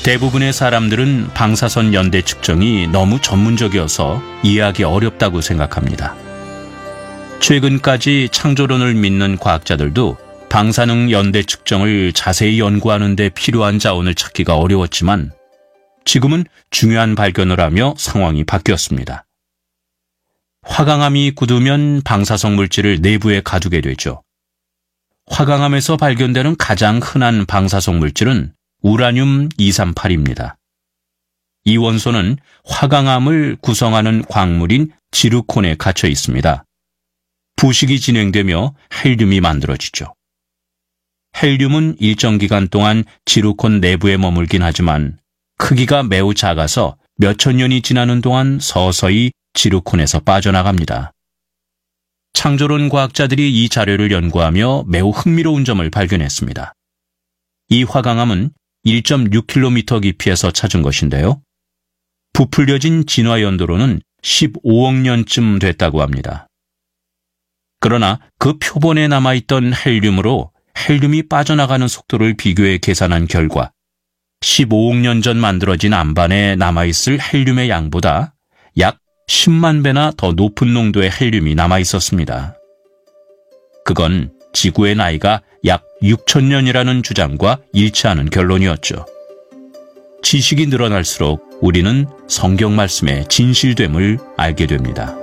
대부분의 사람들은 방사선 연대 측정이 너무 전문적이어서 이해하기 어렵다고 생각합니다. 최근까지 창조론을 믿는 과학자들도 방사능 연대 측정을 자세히 연구하는 데 필요한 자원을 찾기가 어려웠지만 지금은 중요한 발견을 하며 상황이 바뀌었습니다. 화강암이 굳으면 방사성 물질을 내부에 가두게 되죠. 화강암에서 발견되는 가장 흔한 방사성 물질은 우라늄 238입니다. 이 원소는 화강암을 구성하는 광물인 지르콘에 갇혀 있습니다. 부식이 진행되며 헬륨이 만들어지죠. 헬륨은 일정 기간 동안 지르콘 내부에 머물긴 하지만 크기가 매우 작아서 몇천 년이 지나는 동안 서서히 지르콘에서 빠져나갑니다. 창조론 과학자들이 이 자료를 연구하며 매우 흥미로운 점을 발견했습니다. 이 화강암은 1.6km 깊이에서 찾은 것인데요. 부풀려진 진화 연도로는 15억 년쯤 됐다고 합니다. 그러나 그 표본에 남아있던 헬륨으로 헬륨이 빠져나가는 속도를 비교해 계산한 결과 15억 년 전 만들어진 암반에 남아있을 헬륨의 양보다 약 10만 배나 더 높은 농도의 헬륨이 남아있었습니다. 그건 지구의 나이가 약 6,000년이라는 주장과 일치하는 결론이었죠. 지식이 늘어날수록 우리는 성경 말씀의 진실됨을 알게 됩니다.